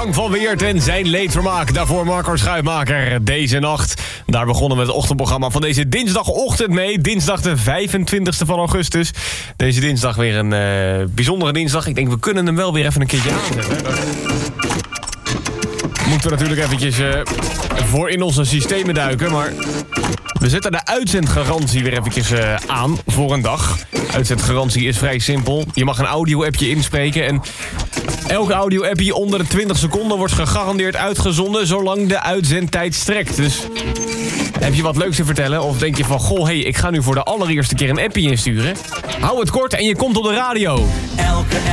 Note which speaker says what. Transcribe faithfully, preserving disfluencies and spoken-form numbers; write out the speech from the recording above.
Speaker 1: Bram van Weert en zijn leedvermaak. Daarvoor Marco Schuitmaker. Deze nacht. Daar begonnen we het ochtendprogramma van deze dinsdagochtend mee. Dinsdag de vijfentwintigste van augustus. Deze dinsdag weer een uh, bijzondere dinsdag. Ik denk, we kunnen hem wel weer even een keertje aanzetten. Dat moeten we natuurlijk eventjes uh, voor in onze systemen duiken. Maar we zetten de uitzendgarantie weer eventjes uh, aan voor een dag. Uitzendgarantie is vrij simpel. Je mag een audio-appje inspreken en elke audio-appje onder de twintig seconden wordt gegarandeerd uitgezonden zolang de uitzendtijd strekt. Dus heb je wat leuks te vertellen of denk je van, goh, hey, ik ga nu voor de allereerste keer een appje insturen? Hou het kort en je komt op de radio. Elke